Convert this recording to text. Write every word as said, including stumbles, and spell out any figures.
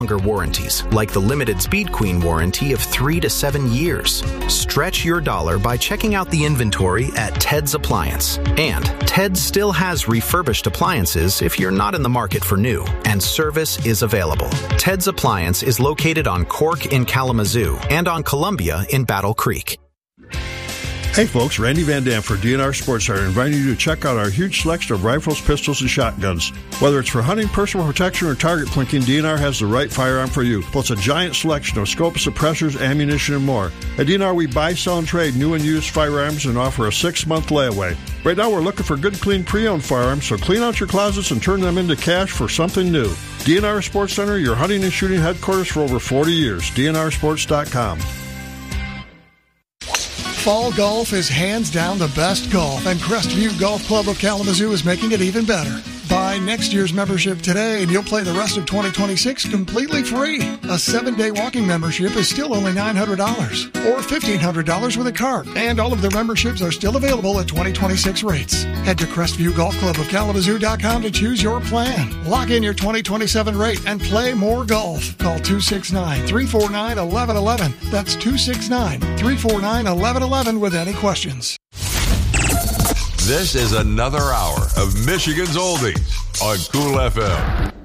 longer warranties, like the limited Speed Queen warranty of three to seven years. Stretch your dollar by checking out the inventory at Ted's Appliance. And Ted still has refurbished appliances if you're not in the market for new, and service is available. Ted's Appliance is located on Cork in Kalamazoo and on Columbia in Battle Creek. Hey folks, Randy Van Dam for D N R Sports Center inviting you to check out our huge selection of rifles, pistols, and shotguns. Whether it's for hunting, personal protection, or target plinking, D N R has the right firearm for you. Plus a giant selection of scopes, suppressors, ammunition, and more. At D N R, we buy, sell, and trade new and used firearms and offer a six-month layaway. Right now, we're looking for good, clean, pre-owned firearms, so clean out your closets and turn them into cash for something new. D N R Sports Center, your hunting and shooting headquarters for over forty years. D N R sports dot com. Fall golf is hands down the best golf, and Crestview Golf Club of Kalamazoo is making it even better. Buy next year's membership today and you'll play the rest of twenty twenty-six completely free. A seven-day walking membership is still only nine hundred dollars or fifteen hundred dollars with a cart, and all of their memberships are still available at twenty twenty-six rates. Head to Crestview Golf Club of Kalamazoo dot com to choose your plan. Lock in your twenty twenty-seven rate and play more golf. Call two six nine, three four nine, one one one one. That's two six nine, three four nine, one one one one with any questions. This is another hour of Michigan's Oldies on Cool F M.